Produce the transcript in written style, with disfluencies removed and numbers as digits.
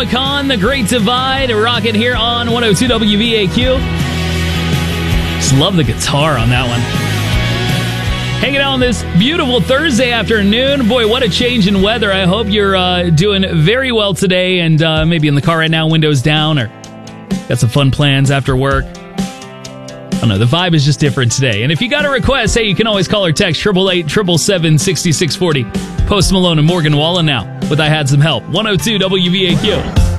Noah Kahan, The Great Divide, rocking here on 102 WVAQ. Just love the guitar on that one. Hanging out on this beautiful Thursday afternoon. Boy, what a change in weather. I hope you're doing very well today and maybe in the car right now, windows down, or got some fun plans after work. I don't know, the vibe is just different today. And if you got a request, hey, you can always call or text 888-777-6640. Post Malone and Morgan Wallen now with I Had Some Help. 102 WVAQ.